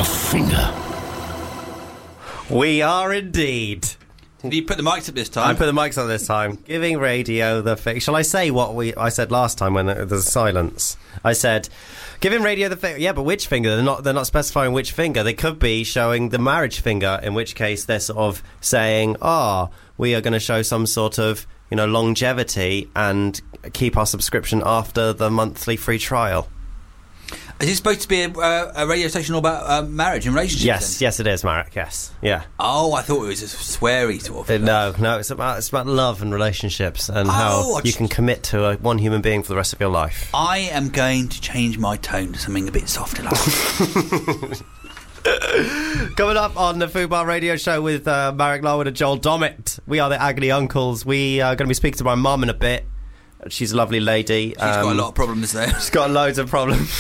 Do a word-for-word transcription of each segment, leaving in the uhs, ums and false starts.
the finger. We are indeed. Did you put the mics up this time? I put the mics on this time. Giving radio the finger. Shall I say what we I said last time when there was silence? I said, giving radio the finger. Yeah, but which finger? They're not. They're not specifying which finger. They could be showing the marriage finger. In which case, they're sort of saying, "Ah, oh, we are going to show some sort of, you know, longevity and keep our subscription after the monthly free trial." Is it supposed to be a, uh, a radio station all about uh, marriage and relationships? Yes, then? yes, it is, Marek. Yes, yeah. Oh, I thought it was a sweary sort of. Uh, no, no, it's about it's about love and relationships and oh, how I you can commit to a, one human being for the rest of your life. I am going to change my tone to something a bit softer. Like Coming up on the Fubar Radio Show with uh, Marek Larwood and Joel Dommett. We are the Agony Uncles. We are going to be speaking to my mum in a bit. She's a lovely lady. She's um, got a lot of problems there. She's got loads of problems.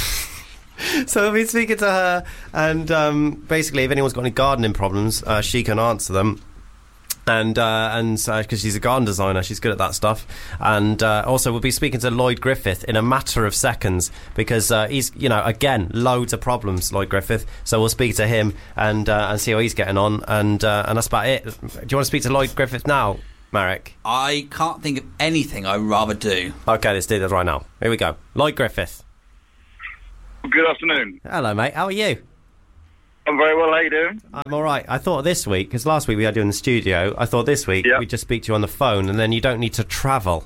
So we'll be speaking to her, and um, basically, if anyone's got any gardening problems, uh, she can answer them. And uh, and because uh, she's a garden designer, she's good at that stuff. And uh, also, we'll be speaking to Lloyd Griffith in a matter of seconds because uh, he's, you know, again, loads of problems, Lloyd Griffith. So we'll speak to him and uh, and see how he's getting on. And uh, and that's about it. Do you want to speak to Lloyd Griffith now, Marek? I can't think of anything I'd rather do. Okay, let's do this right now. Here we go. Lloyd Griffith. Good afternoon. Hello, mate. How are you? I'm very well. How you doing? I'm all right. I thought this week, because last week we had you in the studio, I thought this week yep. we'd just speak to you on the phone and then you don't need to travel.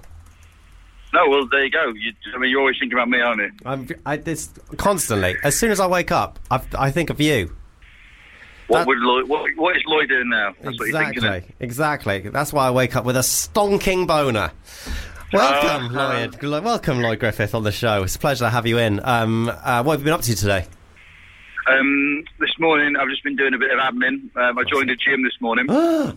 No, well, there you go. You, I mean, you're always thinking about me, aren't you? I'm I, this, constantly. As soon as I wake up, I, I think of you. What, that, would Lloyd, what, what is Lloyd doing now? That's exactly, what you're thinking of. exactly. That's why I wake up with a stonking boner. Welcome, uh, Lloyd. Welcome, Lloyd Griffith, on the show. It's a pleasure to have you in. Um, uh, what have you been up to today? Um, this morning, I've just been doing a bit of admin. Um, I joined a gym this morning. oh!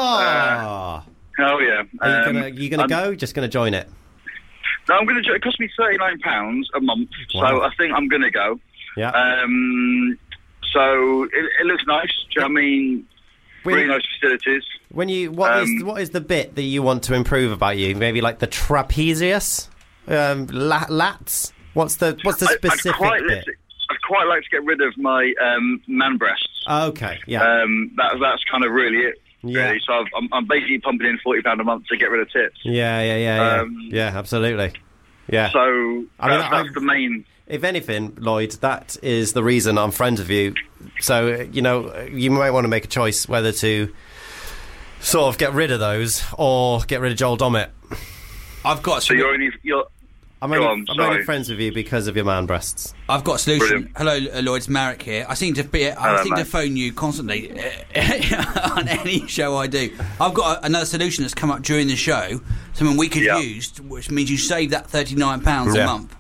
Uh, oh, yeah. Are um, you going to go? Just going to join it? No, I'm going to. It cost me thirty-nine pounds a month, wow. so I think I'm going to go. Yeah. Um, so it, it looks nice. Do you know what I mean? When, really nice facilities. When you, what um, is what is the bit that you want to improve about you? Maybe like the trapezius, um, lat, lats. What's the what's the specific I, I'd quite bit? Li- I'd quite like to get rid of my um, man breasts. Okay, yeah. Um, that that's kind of really it. Yeah. Really. So I've, I'm, I'm basically pumping in forty pound a month to get rid of tits. Yeah, yeah, yeah, yeah. Um, yeah, absolutely. Yeah. So I mean, that's, that's I, the main. If anything, Lloyd, that is the reason I'm friends with you. So you know, you might want to make a choice whether to sort of get rid of those or get rid of Joel Dommett. I've got. So you're only you're. I'm, only, on, I'm only friends with you because of your man breasts. I've got a solution. Brilliant. Hello, uh, Lloyd. It's Marek here. I seem to be. I Hello, seem to mate. phone you constantly uh, on any show I do. I've got a, another solution that's come up during the show. Something we could Yeah. use, which means you save that thirty-nine pounds Yeah. a month,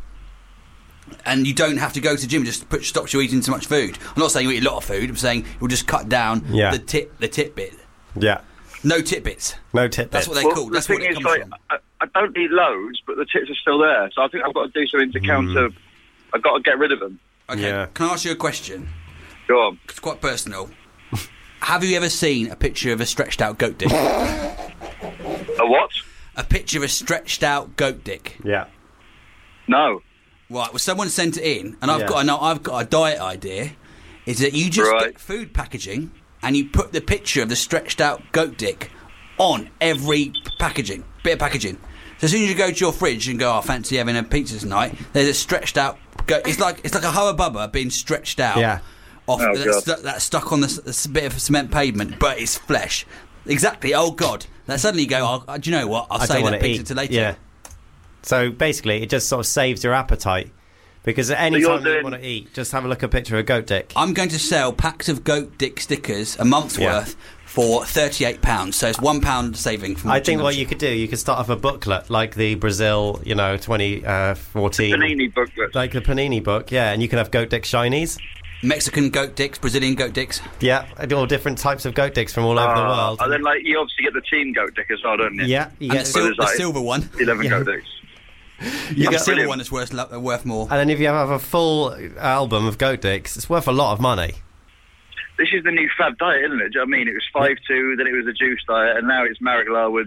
and you don't have to go to the gym. Just put, stops you eating so much food. I'm not saying you eat a lot of food. I'm saying you'll just cut down Yeah. the tit, the tit bit. Yeah. No tit bits. No tit That's bits. what they Well, call. the That's thing what it is, comes like, from. I, I don't eat loads, but the tits are still there. So I think I've got to do something to counter. I've got to get rid of them. Okay. Yeah. Can I ask you a question? Go on. It's quite personal. Have you ever seen a picture of a stretched out goat dick? A what? A picture of a stretched out goat dick. Yeah. No. Right. Well, someone sent it in, and I've Yeah. got. A, no, I've got a diet idea. Is that you just Right. get food packaging and you put the picture of the stretched out goat dick on every packaging, bit of packaging. So as soon as you go to your fridge and go, "Oh, I fancy having a pizza tonight," there's a stretched out goat. It's like it's like a Hubba Bubba being stretched out. Yeah. Off Oh, that's, God. that's stuck on this, this bit of cement pavement, but it's flesh. Exactly. Oh God! Then suddenly you go, oh, do you know what? I'll I save don't want that to picture eat. to later. Yeah. So basically, it just sort of saves your appetite because at any So you're time you doing- want to eat, just have a look at a picture of a goat dick. I'm going to sell packs of goat dick stickers, a month's Yeah. worth, for thirty-eight pounds. So it's one pound saving from. I watching think them. what you could do, you could start off a booklet like the Brazil, you know, twenty fourteen, Panini booklet. like the Panini book, yeah, and you can have goat dick shinies. Mexican goat dicks, Brazilian goat dicks. Yeah, and all different types of goat dicks from all over the Ah, world. And then, like, you obviously get the team goat dick as well, don't you? Yeah, you And get the, sil- there's the like- silver one. eleven Yeah. goat dicks. you The get, silver brilliant. one is worth, lo- worth more. and then if you have a full album of goat dicks, it's worth a lot of money. This is the new fad diet, isn't it? Do you know what I mean? It was five two, then it was a juice diet, and now it's Marek Larwood's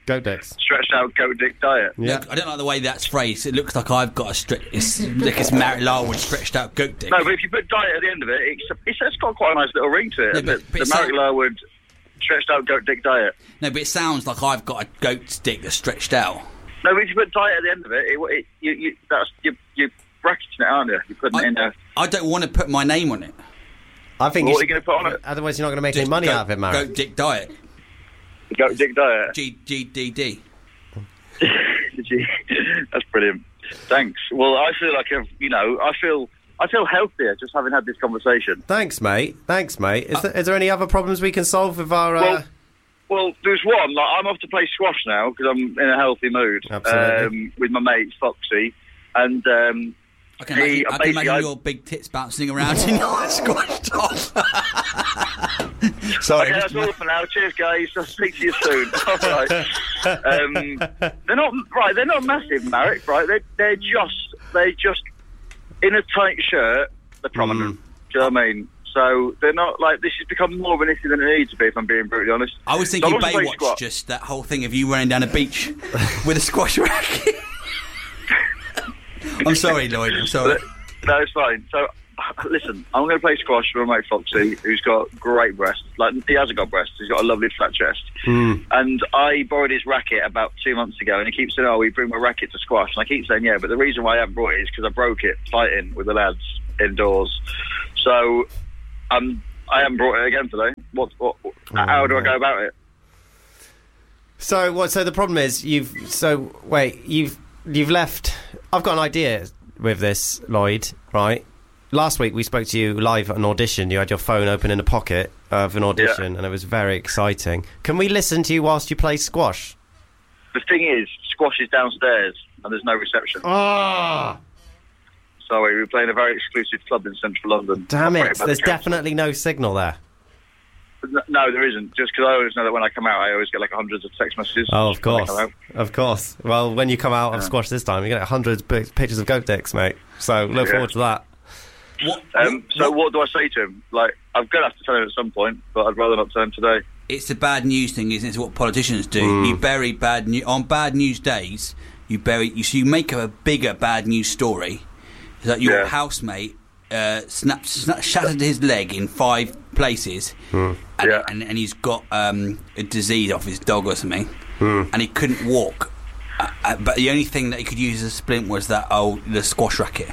Goat dicks. Stretched out goat dick diet. Yeah. Look, I don't like the way that's phrased. It looks like I've got a stretch. It's like it's Marek Larwood stretched out goat dick. No, but if you put diet at the end of it, it's, it's, it's got quite a nice little ring to it. No, but- the but the it's Marek like- Larwood stretched out goat dick diet. No, but it sounds like I've got a goat's dick that's stretched out. No, but if you put diet at the end of it, it, it you, you, that's you, you're bracketing it, aren't you? You're putting I, it in there. I don't want to put my name on it. I think What you are you going to put on it? Otherwise, you're not going to make Just any money goat, out of it, Marek. Goat dick diet. Goat dick diet. G G D D. Gee, that's brilliant. Thanks. Well, I feel like I've, you know, I feel I feel healthier just having had this conversation. Thanks, mate. Thanks, mate. Is, there, is there any other problems we can solve with our... Uh... Well, well, there's one. Like, I'm off to play squash now because I'm in a healthy mood. Absolutely. Um, with my mate Foxy, and um, I can imagine, he- I can basically imagine I- your big tits bouncing around in your squash top. Sorry. Okay, that's all for now. Cheers, guys. I'll speak to you soon. All right. Um, they're not right. They're not massive, Marek. Right? They're they're just they just in a tight shirt. They're prominent. Mm. Do you know what I mean? So they're not like this has become more of an issue than it needs to be. If I'm being brutally honest. I was So thinking I'm also playing Baywatch, squash. just that whole thing of you running down a beach with a squash racket. I'm sorry, Lloyd. I'm sorry. No, it's fine. So, listen, I'm going to play squash with my mate Foxy, who's got great breasts. Like, he hasn't got breasts. He's got a lovely flat chest. Mm. And I borrowed his racket about two months ago, and he keeps saying, "Oh, we bring my racket to squash." And I keep saying, "Yeah," but the reason why I haven't brought it is because I broke it fighting with the lads indoors. So, um, I haven't brought it again today. What? what, what how do I go about it? So what? So the problem is you've. So wait, you've you've left. I've got an idea with this, Lloyd. Right. Last week we spoke to you live at an audition. You had your phone open in a pocket of an audition, Yeah. and it was very exciting. Can we listen to you whilst you play squash? The thing is, squash is downstairs, and there's no reception. Ah, Sorry, we're playing a very exclusive club in central London. damn I'm it! afraid about There's the council. definitely no signal there. No, no, there isn't. Just because I always know that when I come out, I always get like hundreds of text messages. Oh, of when I course, come out. of course. Well, when you come out of Yeah. squash this time, you get hundreds of pic- pictures of goat dicks, mate. So look Yeah. forward to that. What, Um, what- so what do I say to him? Like, I'm going to have to tell him at some point, but I'd rather not tell him today. It's the bad news thing, isn't it? It's what politicians do. Mm. You bury bad news on bad news days. You bury you. So you make a bigger bad news story. That your Yeah. housemate uh, snapped, sna- shattered his leg in five places, and, Yeah. and and he's got um, a disease off his dog or something, Hmm. and he couldn't walk. Uh, uh, but the only thing that he could use as a splint was that oh the squash racket.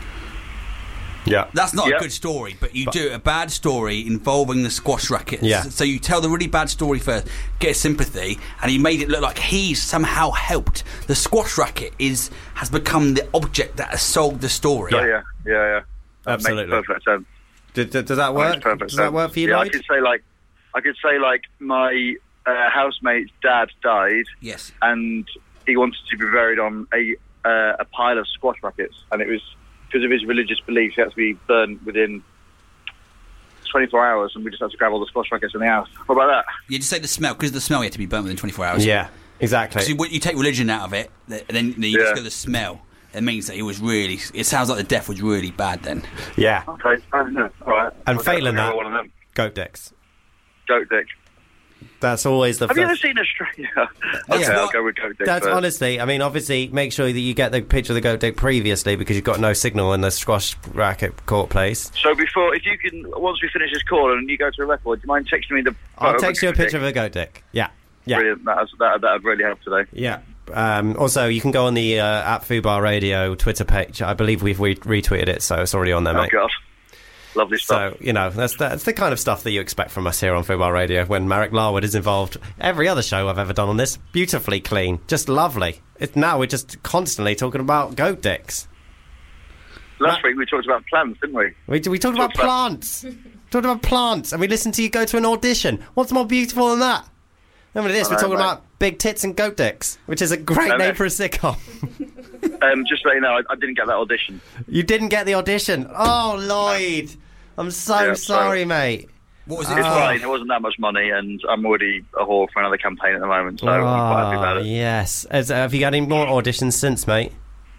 Yeah. That's not Yeah. a good story, but you do a bad story involving the squash rackets. Yeah. So you tell the really bad story first, get sympathy, and he made it look like he's somehow helped. The squash racket is has become the object that has sold the story. Oh, yeah, yeah, yeah. That Absolutely. Makes perfect sense. Did, did, does that That work? makes perfect Does that sense. work for you, Yeah, I Lloyd? could say like, I could say like my uh, housemate's dad died, Yes. and he wanted to be buried on a uh, a pile of squash rackets, and it was because of his religious beliefs. He had to be burned within twenty-four hours, and we just had to grab all the squash rackets in the house. What about that? You just say the smell, because the smell you had to be burnt within twenty-four hours. Yeah, exactly. So you, you take religion out of it, th- then you Yeah. just go the smell. It means that he was really. It sounds like the death was really bad then. Yeah, Okay, I don't know. All right. And I'll failing go that- one of them. goat dicks. Goat dick. That's always the Have you ever first. seen Australia? Okay, Yeah. I'll go with goat dick That's first. honestly, I mean, obviously, make sure that you get the picture of the goat dick previously because you've got no signal in the squash racket court place. So before, if you can, once we finish this call and you go to a record, do you mind texting me the? I'll photo text you a of the picture dick? of a goat dick. Yeah, yeah, Brilliant. That that that would really help today. yeah. Um, also, you can go on the uh, at Fubar Radio Twitter page. I believe we've re- retweeted it, so it's already on there, Oh mate. God, lovely stuff. So, you know, that's that's the kind of stuff that you expect from us here on Fubar Radio when Marek Larwood is involved. Every other show I've ever done on this, beautifully clean, just lovely. It, now we're just constantly talking about goat dicks. Last week we talked about plants, didn't we? We, we talked about Talked about- plants. talked about plants, and we listened to you go to an audition. What's more beautiful than that? Remember this, I we're know, talking mate. about big tits and goat dicks, which is a great I know. name for a sitcom. Um, just so you know, I, I didn't get that audition. You didn't get the audition. Oh, Lloyd. I'm so Yeah, sorry, so- mate. What was it? It's Oh. fine. It wasn't that much money, and I'm already a whore for another campaign at the moment, so I'm quite happy about Oh, it. yes. Has, uh, have you got any more auditions since, mate?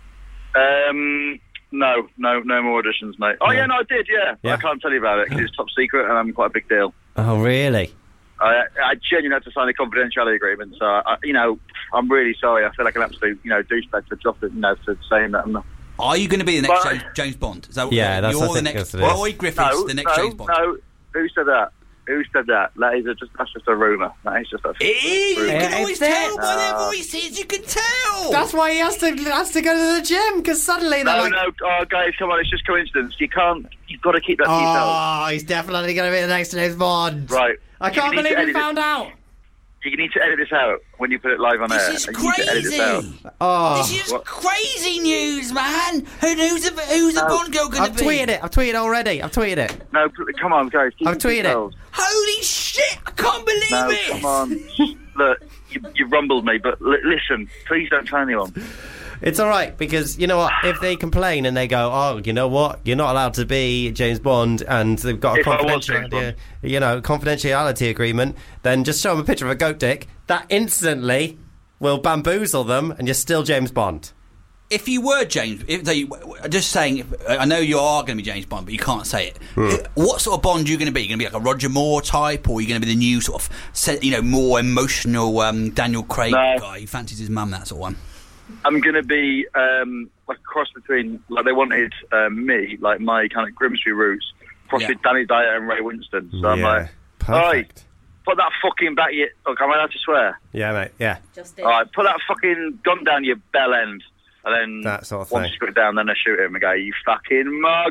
Um, no, no, no more auditions, mate. Oh Yeah. yeah, no, I did. Yeah, But Yeah. I can't tell you about it because it's top secret, and I'm quite a big deal. Oh, really? I, I genuinely had to sign a confidentiality agreement. So, I, you know, I'm really sorry. I feel like an absolute, you know, douchebag for dropping, you know, for saying that. I'm not. Are you going to be the next But- James, James Bond? Is that Yeah, that's- you're I the think next that's what it is. Lloyd Griffiths, No, the next no, James Bond. no. Who said that? Who said that? That is a, just that's just a rumor. That is just a. It is. You Yeah, can always it's there. tell by their No. voices. You can tell. That's why he has to has to go to the gym, because suddenly they're No, like, no, oh, guys, come on! It's just coincidence. You can't. You've got to keep that to yourself. oh, he's definitely going to be the next James Bond. Right. I You can't need to believe we edit it. found out. You need to edit this out when you put it live on This air. is You need to edit this out. crazy. Oh, This is What? crazy news, man. Who, who's a who's a No. Bond girl going I've to be? tweeted it. I've tweeted already. I've tweeted it. No, pl- come on, guys. Keep I've it to tweeted it. yourselves. Holy shit! I can't believe No, it. come on. Look, you, you rumbled me, but li- listen, please don't tell anyone. It's all right, because you know what? If they complain and they go, "Oh, you know what? You're not allowed to be James Bond," and they've got a If I was confidentiality, James you know, confidentiality agreement, then just show them a picture of a goat dick. That instantly will bamboozle them, and you're still James Bond. If you were James, if they, just saying, I know you are going to be James Bond, but you can't say it. What sort of Bond are you going to be? Are you going to be like a Roger Moore type, or are you going to be the new sort of, se- you know, more emotional um, Daniel Craig No. guy who fancies his mum, that sort of one? I'm going to be um, like a cross between, like they wanted um, me, like my kind of Grimsby roots, cross Yeah. with Danny Dyer and Ray Winston. So I'm like, perfect. put that fucking back your... Look, am I allowed to swear? Yeah, mate. Yeah, Just did. All right, put that fucking gun down your bell end. And then That sort of once thing. you put it down, then I shoot him and go, you fucking mug.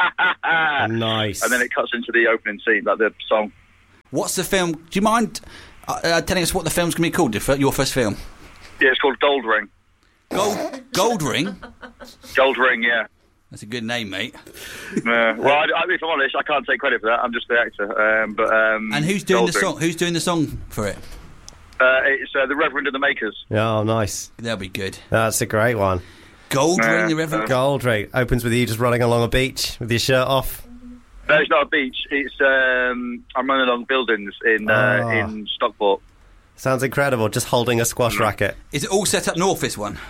nice. And then it cuts into the opening scene, like the song. What's the film? Do you mind uh, uh, telling us what the film's going to be called? the fir- Your first film? Yeah, it's called Gold Ring. Gold Gold Ring. Gold Ring, yeah. That's a good name, mate. Uh, well, I, I, if I'm honest, I can't take credit for that. I'm just the actor. Um, but um, And who's doing Gold the Ring. song? Who's doing the song for it? Uh, it's uh, the Reverend and the Makers. Oh, nice. That'll be good. That's a great one. Gold Yeah, Ring, the Reverend. Gold Ring opens with you just running along a beach with your shirt off. No, it's not a beach. It's um, I'm running along buildings in uh, Oh. in Stockport. Sounds incredible. Just holding a squash racket. Is it all set up north? This one.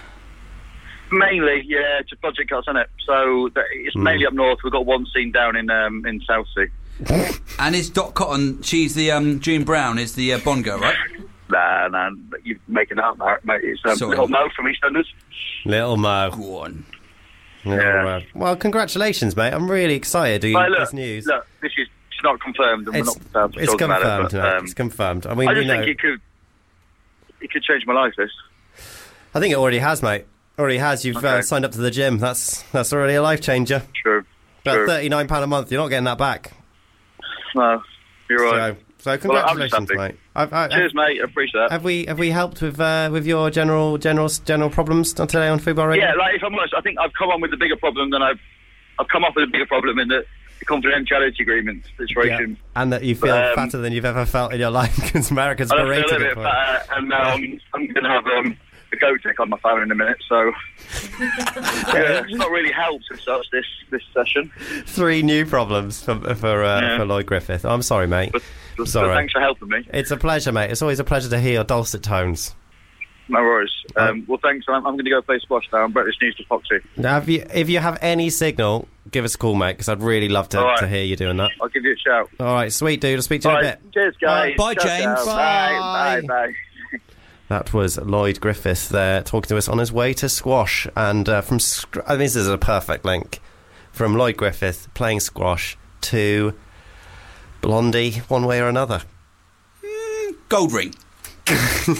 Mainly, yeah, it's a budget cuts, isn't it? So that, it's Hmm. mainly up north. We've got one scene down in um, in Southsea. And is Dot Cotton? She's the um, June Brown is the uh, Bond girl, right? Nah, nah, you're making that up, mate. It's um, Sorry. Little Mo from EastEnders. Little Mo. Go on. Little Yeah. Mo. Well, congratulations, mate. I'm really excited to Right, get look, this news. look, this is it's not confirmed, and it's we're not allowed to it's talk confirmed, about it. But, mate. um, It's confirmed. I mean, I we just know. think it could it could change my life. This. I think it already has, mate. Already has. You've uh, Okay. signed up to the gym. That's that's already a life changer. True. About True. thirty-nine pounds a month. You're not getting that back. No, you're right. So, so Well, I'm just congratulations, happy. mate. I've, I, Cheers, mate. I appreciate that. Have we have we helped with uh, with your general general general problems on today on Football Radio? Yeah, like if I'm honest, I think I've come on with the bigger problem than I've I've come up with a bigger problem in the, the confidentiality agreement Yeah. situation. And that you feel Um, fatter than you've ever felt in your life because Americans I feel a berated little it bit for it. better, and now I'm, I'm going to have um, a goat tick on my phone in a minute. So yeah, it's not really helped as such this this session. Three new problems for for, uh, Yeah. for Lloyd Griffith. I'm sorry, mate. But, but It's all right. thanks for helping me. It's a pleasure, mate. It's always a pleasure to hear your dulcet tones. No worries. Um, Um, well, thanks. I'm, I'm going to go play squash now. I'm British News to Foxy. Now, if you if you have any signal, give us a call, mate, because I'd really love to, All right. to hear you doing that. I'll give you a shout. All right, sweet dude. I'll speak to you All in a right. bit. Cheers, guys. Bye, Ciao, James. ciao. Bye. Bye. Bye. Bye. That was Lloyd Griffith there talking to us on his way to squash. And uh, from sc- I mean, this is a perfect link from Lloyd Griffith playing squash to Blondie, one way or another. Gold Ring.